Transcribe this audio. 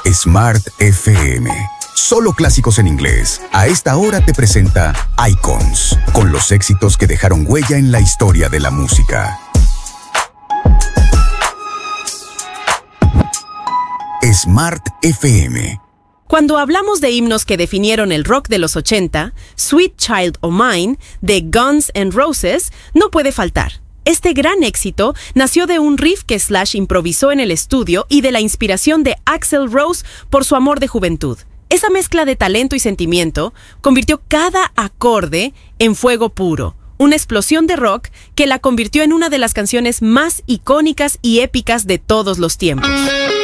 Smart FM. Solo clásicos en inglés. A esta hora te presenta Icons, con los éxitos que dejaron huella en la historia de la música. Smart FM. Cuando hablamos de himnos que definieron el rock de los 80, Sweet Child O' Mine, de Guns N' Roses, no puede faltar. Este gran éxito nació de un riff que Slash improvisó en el estudio y de la inspiración de Axl Rose por su amor de juventud. Esa mezcla de talento y sentimiento convirtió cada acorde en fuego puro, una explosión de rock que la convirtió en una de las canciones más icónicas y épicas de todos los tiempos.